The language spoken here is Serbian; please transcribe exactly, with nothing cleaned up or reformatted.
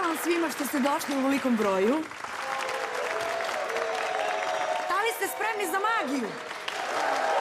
vam svima što ste došli u velikom broju. Da li ste spremni za magiju?